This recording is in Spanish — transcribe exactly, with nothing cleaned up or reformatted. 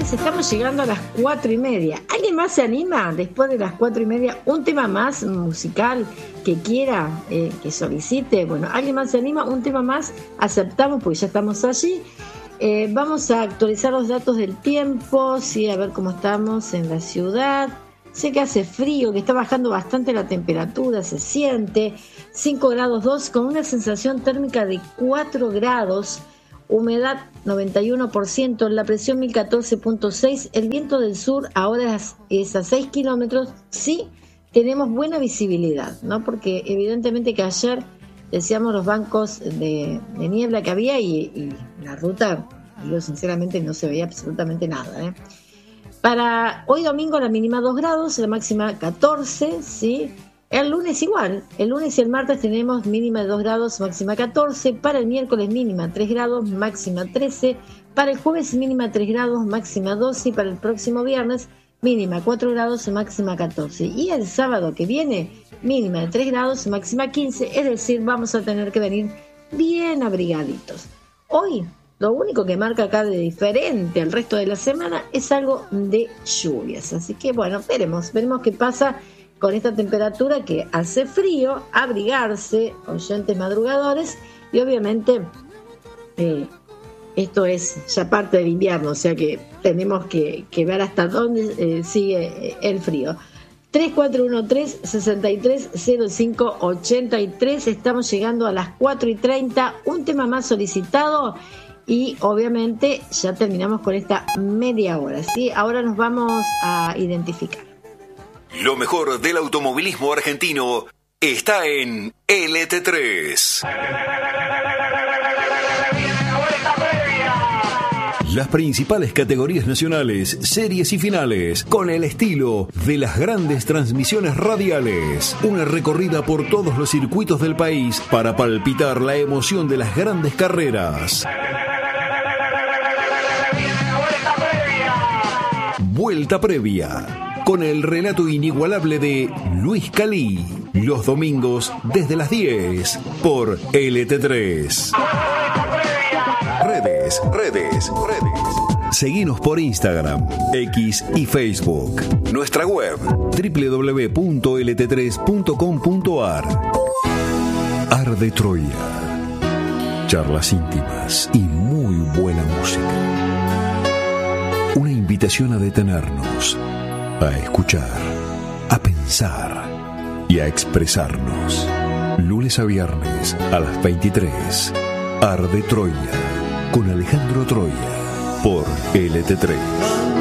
tres, estamos llegando a las cuatro y media. ¿Alguien más se anima después de las cuatro y media? Un tema más musical que quiera, eh, que solicite. Bueno, ¿alguien más se anima? Un tema más, aceptamos porque ya estamos allí. Eh, vamos a actualizar los datos del tiempo, sí, a ver cómo estamos en la ciudad. Sé que hace frío, que está bajando bastante la temperatura, se siente. cinco grados dos con una sensación térmica de cuatro grados. Humedad noventa y uno por ciento, la presión mil catorce punto seis, el viento del sur ahora es, es a seis kilómetros, sí tenemos buena visibilidad, ¿no? Porque evidentemente que ayer decíamos los bancos de, de niebla que había y, y la ruta, digo sinceramente, no se veía absolutamente nada, ¿eh? Para hoy domingo la mínima dos grados, la máxima catorce, ¿sí? El lunes igual, el lunes y el martes tenemos mínima de dos grados, máxima catorce, para el miércoles mínima tres grados, máxima trece, para el jueves mínima tres grados, máxima doce y para el próximo viernes mínima cuatro grados, máxima catorce. Y el sábado que viene mínima de tres grados, máxima quince, es decir, vamos a tener que venir bien abrigaditos. Hoy lo único que marca acá de diferente al resto de la semana es algo de lluvias, así que bueno, veremos, veremos qué pasa con esta temperatura que hace frío, abrigarse, oyentes madrugadores, y obviamente eh, esto es ya parte del invierno, o sea que tenemos que, que ver hasta dónde eh, sigue el frío. tres cuatro uno tres, seis tres cero cinco ocho tres, estamos llegando a las cuatro y treinta, un tema más solicitado y obviamente ya terminamos con esta media hora, ¿sí? Ahora nos vamos a identificar. Lo mejor del automovilismo argentino está en L T tres. Las principales categorías nacionales, series y finales, con el estilo de las grandes transmisiones radiales. Una recorrida por todos los circuitos del país para palpitar la emoción de las grandes carreras. Vuelta previa. Con el relato inigualable de Luis Calí, los domingos desde las diez por L T tres. Redes, redes, redes. Seguinos por Instagram, X y Facebook. Nuestra web doble u doble u doble u punto l t tres punto com punto a r. Arde Troya. Charlas íntimas y muy buena música. Una invitación a detenernos, a escuchar, a pensar y a expresarnos. Lunes a viernes a las veintitrés. Arde Troya con Alejandro Troya por L T tres.